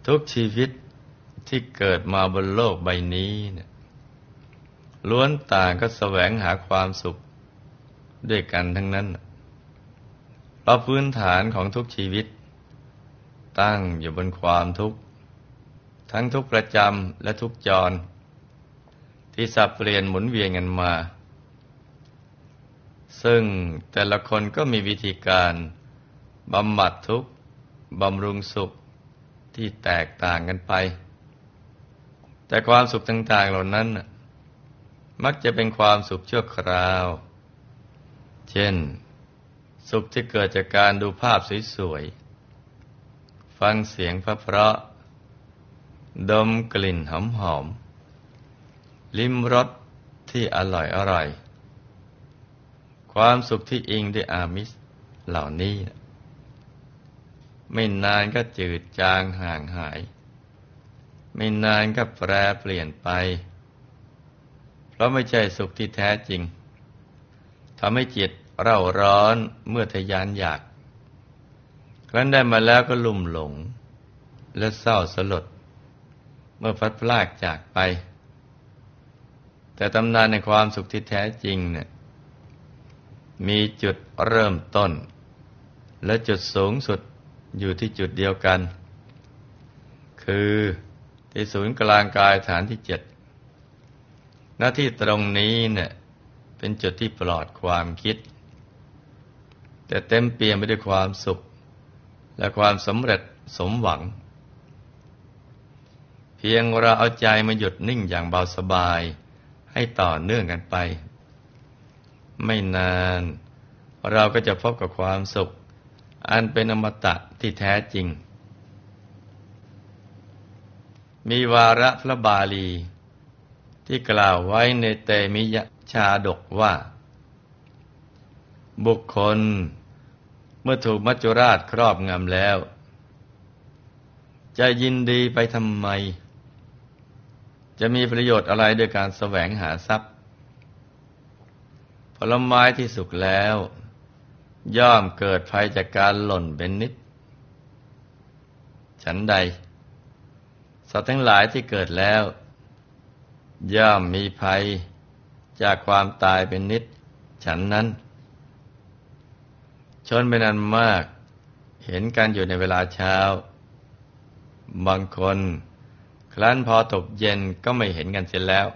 ทุกชีวิตที่เกิดมาบนโลกใบนี้เนี่ยล้วนต่างก็แสวงหาความสุขด้วยกันทั้งนั้นเพราะพื้นฐานของทุกชีวิตตั้งอยู่บนความทุกข์ทั้งทุกข์ประจำและทุกข์จรที่สับเปลี่ยนหมุนเวียนกันมาซึ่งแต่ละคนก็มีวิธีการบำบัดทุกข์บำรุงสุขที่แตกต่างกันไปแต่ความสุขต่างๆเหล่านั้นมักจะเป็นความสุขชั่วคราวเช่นสุขที่เกิดจากการดูภาพสวยๆฟังเสียงเพราะๆดมกลิ่นหอมๆลิ้มรสที่อร่อยๆความสุขที่อิงด้วยอามิสเหล่านี้ไม่นานก็จืดจางห่างหายไม่นานก็แปรเปลี่ยนไปเพราะไม่ใช่สุขที่แท้จริงทำให้จิตเร่าร้อนเมื่อทะยานอยากครั้นได้มาแล้วก็ลุ่มหลงและเศร้าสลดเมื่อพลัดพรากจากไปแต่ตำนานในความสุขที่แท้จริงเนี่ยมีจุดเริ่มต้นและจุดสูงสุดอยู่ที่จุดเดียวกันคือที่ศูนย์กลางกายฐานที่7หน้าที่ตรงนี้เนี่ยเป็นจุดที่ปลอดความคิดแต่เต็มเปี่ยมไปด้วยความสุขและความสำเร็จสมหวังเพียงเราเอาใจมาหยุดนิ่งอย่างเบาสบายให้ต่อเนื่องกันไปไม่นานเราก็จะพบกับความสุขอันเป็นอมตะที่แท้จริงมีวาระพระบาลีที่กล่าวไว้ในเตมิยชาดกว่าบุคคลเมื่อถูกมัจจุราชครอบงำแล้วจะยินดีไปทำไมจะมีประโยชน์อะไรด้วยการแสวงหาทรัพย์ผลไม้ที่สุกแล้วย่อมเกิดภัยจากการหล่นเป็นนิดฉันใดสัตว์ทั้งหลายที่เกิดแล้วย่อมมีภัยจากความตายเป็นนิดฉันนั้นชนเป็นอันมากเห็นกันอยู่ในเวลาเช้าบางคนครั้นพอตกเย็นก็ไม่เห็นกันเสียแล้ว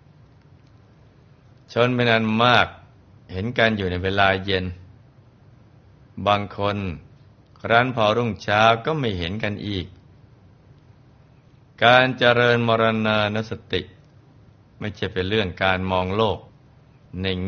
ชนเป็นอันมากเห็นกันอยู่ในเวลาเย็นบางคนครั้นพอรุ่งเช้าก็ไม่เห็นกันอีกการเจริญมรณานุสติไม่ใช่เป็นเรื่องการมองโลกใน